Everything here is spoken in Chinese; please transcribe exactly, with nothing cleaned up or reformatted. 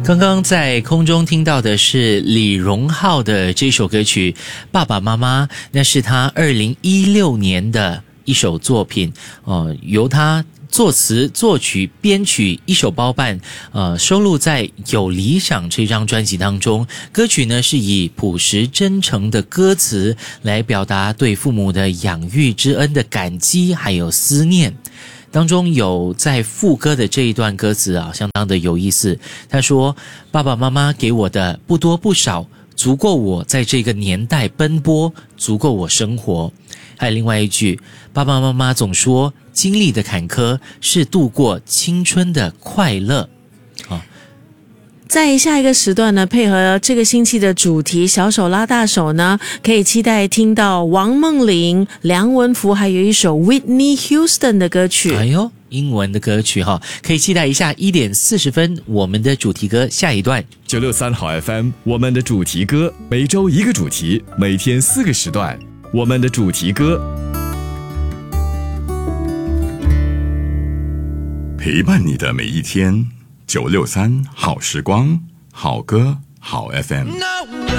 刚刚在空中听到的是李荣浩的这首歌曲《爸爸妈妈》，那是他二零一六年的一首作品，呃，由他作词、作曲、编曲一手包办，呃，收录在《有理想》这张专辑当中。歌曲呢是以朴实真诚的歌词来表达对父母的养育之恩的感激还有思念。当中有在副歌的这一段歌词啊，相当的有意思。他说：“爸爸妈妈给我的不多不少，足够我在这个年代奔波，足够我生活。”还有另外一句：“爸爸妈妈总说，经历的坎坷是度过青春的快乐。”啊。 在下一个时段呢，配合这个星期的主题小手拉大手呢，可以期待听到王梦玲、梁文福还有一首 Whitney Houston 的歌曲。 哎呦，英文的歌曲哈，可以期待一下。一点四十分，我们的主题歌下一段九六三好 F M， 我们的主题歌每周一个主题，每天四个时段，我们的主题歌陪伴你的每一天。九六三好时光，好歌好 F M。